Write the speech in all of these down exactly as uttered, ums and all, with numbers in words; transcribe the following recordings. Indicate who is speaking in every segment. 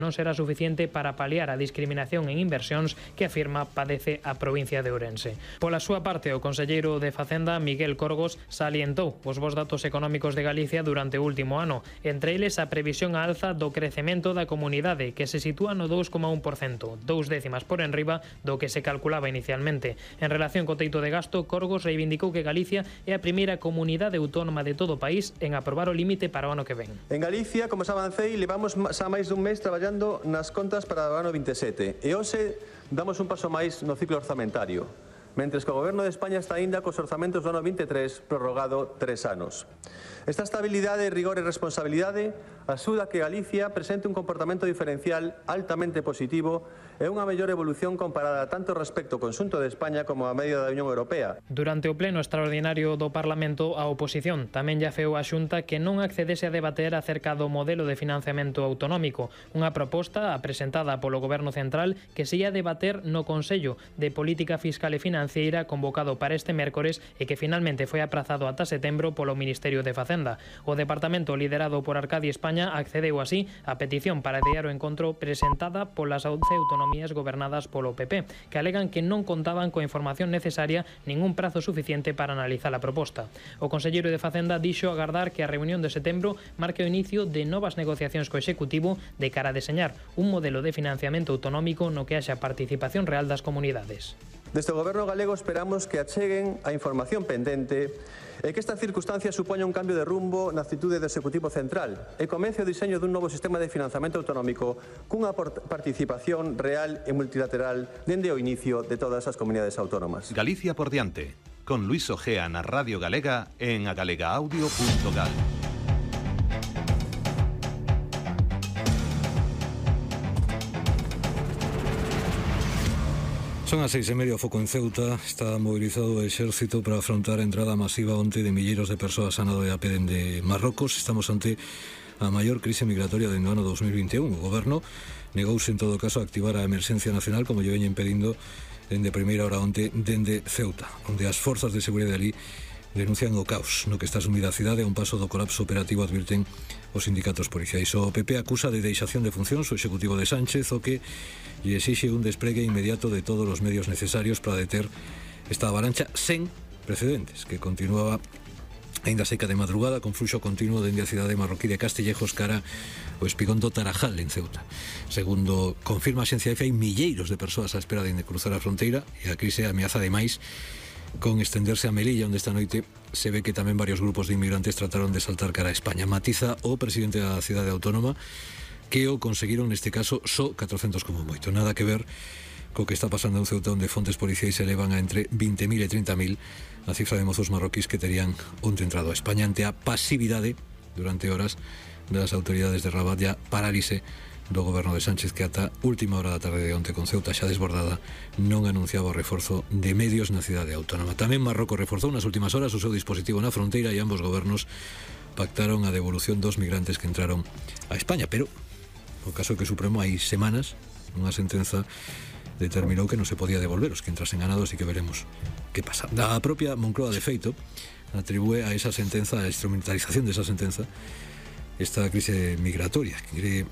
Speaker 1: non será suficiente para paliar a discriminación en inversións que afirma padece a provincia de Ourense. Pola súa parte, o conselleiro de Facenda, Miguel Corgos, salientou os bons datos económicos de Galicia durante o último ano, entre eles a previsión a alza do crecemento da comunidade, que se sitúa no dous coma un por cento, dous décimas por enriba do que se calculaba inicialmente. En relación co teito de gasto, Corgos reivindicou que Galicia é a primeira comunidade autónoma de todo o país en aprobar o límite para o ano que ven.
Speaker 2: En Galicia, como xa avancei, levamos xa máis dun mes traballando nas contas para o ano vinte e sete e hoxe damos un paso máis no ciclo orzamentario, mentres que o Goberno de España está aínda cos orzamentos do ano vinte e tres prorrogado tres anos. Esta estabilidade, rigor e responsabilidade axuda a que Galicia presente un comportamento diferencial altamente positivo e unha mellor evolución comparada tanto respecto ao conxunto de España como a media da Unión Europea.
Speaker 1: Durante o pleno extraordinario do Parlamento, a oposición tamén lle afeou a Xunta que non accedese a debater acerca do modelo de financiamento autonómico, unha proposta presentada polo Goberno Central que se ia debater no Consello de Política Fiscal e Financeira convocado para este mércores e que finalmente foi aprazado ata setembro polo Ministerio de Facenda. O departamento liderado por Arcadi España accedeu así á petición para adiar o encontro presentada polas once autonomías gobernadas polo P P, que alegan que non contaban coa información necesaria nin un prazo suficiente para analizar a proposta. O conselleiro de Facenda dixo agardar que a reunión de setembro marque o inicio de novas negociacións co Executivo de cara a deseñar un modelo de financiamento autonómico no que haxa participación real das comunidades.
Speaker 2: Desde o Goberno galego esperamos que acheguen a información pendente e que esta circunstancia supoña un cambio de rumbo na actitude do Executivo Central e comece o diseño dun novo sistema de financiamento autonómico cunha participación real e multilateral dende o inicio de todas as comunidades autónomas.
Speaker 3: Galicia por diante, con Luis Ojea na Radio Galega en agalegaudio punto gal.
Speaker 4: Son as seis e media, foco en Ceuta. Está mobilizado o exército para afrontar a entrada masiva onte de milleiros de persoas a nado de a pé dende Marrocos. Estamos ante a maior crise migratoria dende o ano dos mil vinte e un. O Goberno negouse en todo caso a activar a emerxencia nacional, como lle veñen pedindo dende primeira hora onte dende Ceuta, onde as forzas de seguridade ali denuncian o caos no que está sumida a cidade a un paso do colapso operativo, advirten os sindicatos policiais. O P P acusa de deixación de funcións o executivo de Sánchez, o que lle exixe un despregue inmediato de todos os medios necesarios para deter esta avalancha sen precedentes, que continuaba aínda seca de madrugada, con fluxo continuo dende a cidade marroquí de Castillejos cara o espigón do Tarajal en Ceuta. Segundo confirma a Axencia Efe, hai milleiros de persoas á espera de cruzar a fronteira e a crise ameaza demais con estenderse a Melilla, onde esta noite se ve que tamén varios grupos de inmigrantes trataron de saltar cara a España. Matiza o presidente da cidade autónoma que o conseguiron neste caso só catrocentos como moito. Nada que ver co que está pasando en Ceuta, onde fontes policiais se elevan a entre vinte mil e trinta mil a cifra de mozos marroquís que terían onte entrado a España ante a pasividade durante horas das autoridades de Rabat e a parálise do goberno de Sánchez, que ata última hora da tarde de onte con Ceuta xa desbordada non anunciaba o reforzo de medios na cidade autónoma. Tamén Marrocos reforzou nas últimas horas o seu dispositivo na fronteira e ambos gobernos pactaron a devolución dos migrantes que entraron a España, pero o caso que o Supremo hai semanas unha sentenza determinou que non se podía devolver os que entrasen ganados e que veremos que pasa. A propia Moncloa, de feito, atribúe a esa sentenza, a instrumentalización desa sentenza, esta crise migratoria que cree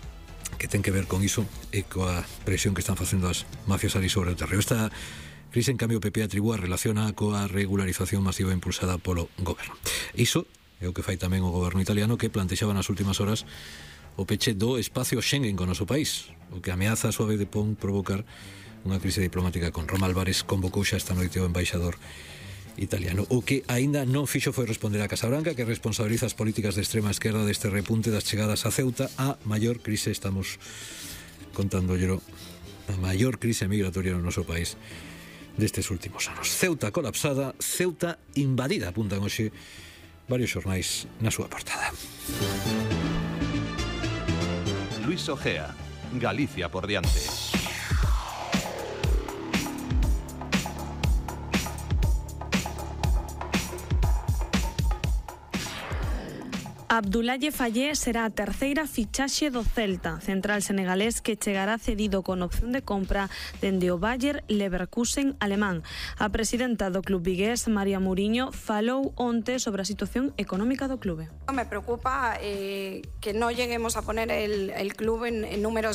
Speaker 4: que ten que ver con iso e coa presión que están facendo as mafias ali sobre o terreo. Esta crise, en cambio, o P P atribúa relaciona coa regularización masiva impulsada polo goberno. Iso é o que fai tamén o goberno italiano, que plantexaba nas últimas horas o peche do espacio Schengen con o noso país, o que ameaza a súa vez de pon provocar unha crise diplomática con Roma. Álvarez convocou xa esta noite o embaixador italiano. O que aínda non fixo foi responder a Casa Branca, que responsabiliza as políticas de extrema esquerda deste repunte das chegadas a Ceuta. A maior crise, estamos contándollo, a maior crise migratoria no noso país destes últimos anos. Ceuta colapsada, Ceuta invadida, apuntan hoxe varios xornais na súa portada.
Speaker 3: Luis Ojea, Galicia por diante.
Speaker 5: Abdoulaye Fallé será a terceira fichaxe do Celta, central senegalés que chegará cedido con opción de compra dende o Bayer Leverkusen alemán. A presidenta do club vigués, María Muriño, falou onte sobre a situación económica do clube.
Speaker 6: Me preocupa eh, que no lleguemos a poner el, el club en, en números